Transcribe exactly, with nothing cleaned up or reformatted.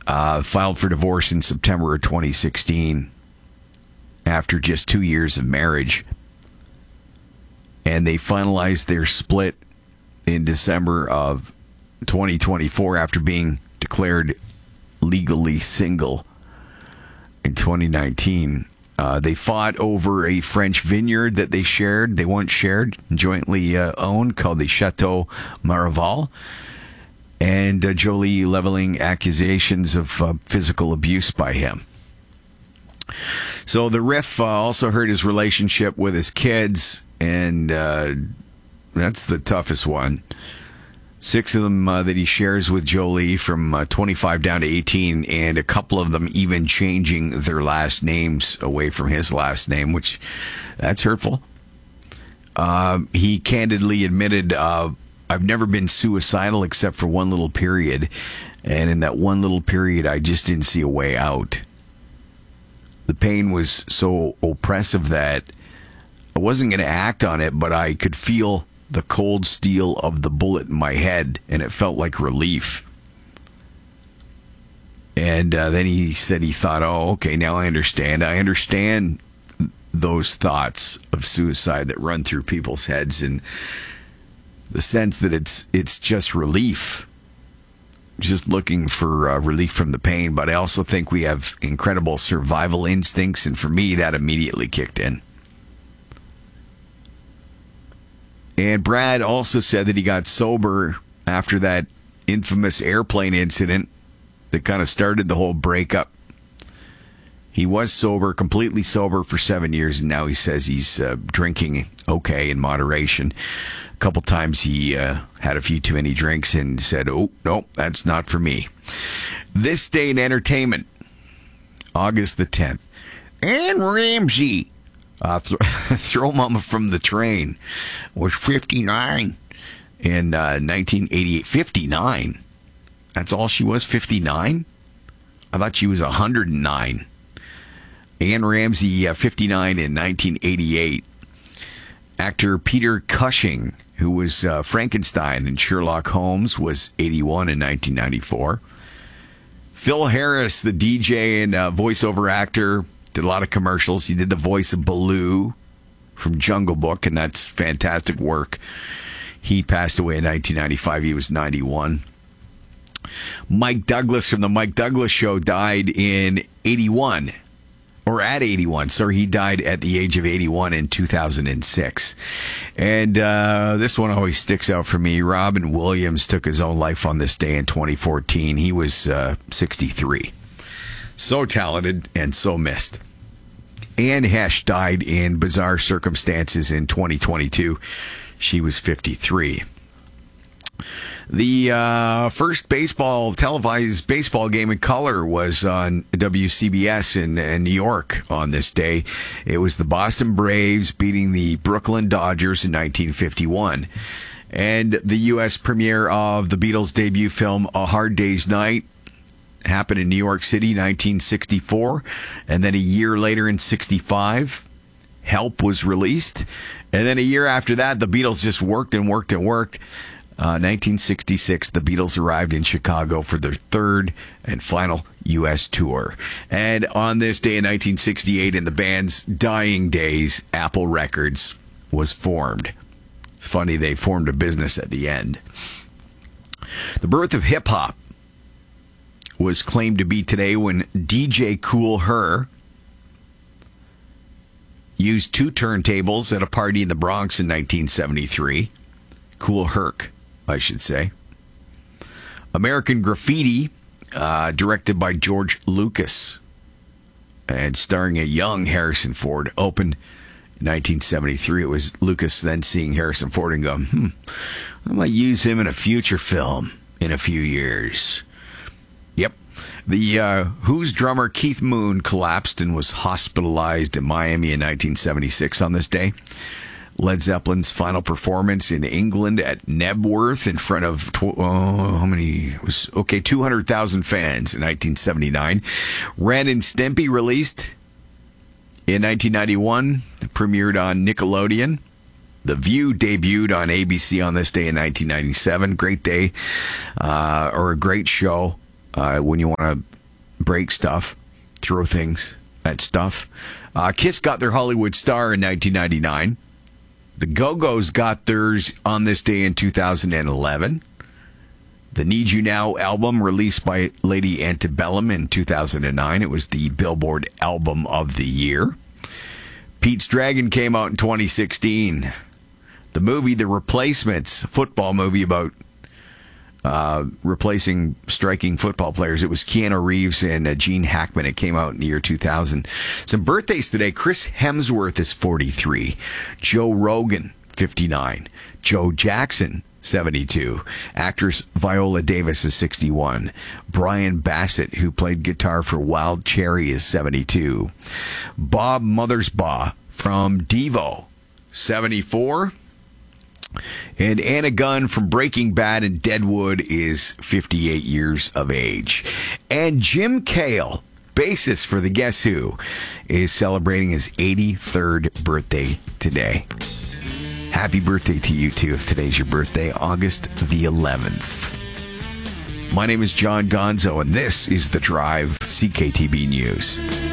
uh, filed for divorce in September of twenty sixteen after just two years of marriage. And they finalized their split in December of twenty twenty-four after being declared legally single in twenty nineteen. Uh, they fought over a French vineyard that they shared, they once shared, jointly uh, owned, called the Chateau Maraval. And uh, Jolie leveling accusations of uh, physical abuse by him. So the riff uh, also hurt his relationship with his kids, and uh, that's the toughest one. Six of them uh, that he shares with Jolie, from uh, twenty-five down to eighteen, and a couple of them even changing their last names away from his last name, which that's hurtful. Uh, he candidly admitted, uh, I've never been suicidal except for one little period, and in that one little period, I just didn't see a way out. The pain was so oppressive that I wasn't going to act on it, but I could feel the cold steel of the bullet in my head, and it felt like relief. And uh, then he said he thought, oh, okay, now I understand. I understand those thoughts of suicide that run through people's heads, and the sense that it's it's just relief, just looking for uh, relief from the pain. But I also think we have incredible survival instincts, and for me, that immediately kicked in. And Brad also said that he got sober after that infamous airplane incident that kind of started the whole breakup. He was sober, completely sober for seven years, and now he says he's uh, drinking okay in moderation. A couple times he uh, had a few too many drinks and said, oh, no, that's not for me. This day in entertainment, August the tenth. Anne Ramsey. Uh, th- throw Mama from the Train was fifty-nine in uh, nineteen eighty-eight. fifty-nine? That's all she was, fifty-nine? I thought she was one hundred nine. Anne Ramsey, uh, fifty-nine in nineteen eighty-eight. Actor Peter Cushing, who was uh, Frankenstein in Sherlock Holmes, was eighty-one in nineteen ninety-four. Phil Harris, the D J and uh, voiceover actor, did a lot of commercials. He did the voice of Baloo from Jungle Book, and that's fantastic work. He passed away in nineteen ninety-five. He was ninety-one. Mike Douglas from The Mike Douglas Show died in eighty-one. Or at eighty-one. Sorry, he died at the age of eighty-one in two thousand six. And uh, this one always sticks out for me. Robin Williams took his own life on this day in twenty fourteen. He was uh, sixty-three. So talented and so missed. Anne Hesh died in bizarre circumstances in twenty twenty-two. She was fifty-three. The uh, first baseball, televised baseball game in color was on W C B S in, in New York on this day. It was the Boston Braves beating the Brooklyn Dodgers in nineteen fifty-one. And the U S premiere of the Beatles' debut film, A Hard Day's Night, happened in New York City, nineteen sixty-four. And then a year later in sixty-five, Help was released. And then a year after that, the Beatles just worked and worked and worked. Uh, nineteen sixty-six, the Beatles arrived in Chicago for their third and final U S tour. And on this day in nineteen sixty-eight, in the band's dying days, Apple Records was formed. It's funny, they formed a business at the end. The birth of hip-hop was claimed to be today when D J Kool Herc used two turntables at a party in the Bronx in nineteen seventy-three. Kool Herc, I should say. American Graffiti, uh, directed by George Lucas and starring a young Harrison Ford, opened in nineteen seventy-three. It was Lucas then seeing Harrison Ford and going, hmm, I might use him in a future film in a few years. Yep. The uh, Who's drummer Keith Moon collapsed and was hospitalized in Miami in nineteen seventy-six on this day. Led Zeppelin's final performance in England at Nebworth in front of, tw- oh, how many? It was, okay, two hundred thousand fans in nineteen seventy-nine. Ren and Stimpy released in nineteen ninety-one, premiered on Nickelodeon. The View debuted on A B C on this day in nineteen ninety-seven. Great day, uh, or a great show uh, when you want to break stuff, throw things at stuff. Uh, Kiss got their Hollywood star in nineteen ninety-nine. The Go-Go's got theirs on this day in two thousand eleven. The Need You Now album, released by Lady Antebellum in two thousand nine. It was the Billboard Album of the Year. Pete's Dragon came out in twenty sixteen. The movie The Replacements, a football movie about uh, replacing striking football players. It was Keanu Reeves and uh, Gene Hackman. It came out in the year two thousand. Some birthdays today. Chris Hemsworth is forty-three. Joe Rogan, fifty-nine. Joe Jackson, seventy-two. Actress Viola Davis is sixty-one. Brian Bassett, who played guitar for Wild Cherry, is seventy-two. Bob Mothersbaugh from Devo, seventy-four. And Anna Gunn from Breaking Bad and Deadwood is fifty-eight years of age. And Jim Cale, bassist for the Guess Who, is celebrating his eighty-third birthday today. Happy birthday to you, too, if today's your birthday, August the eleventh. My name is John Gonzo, and this is The Drive, C K T B News.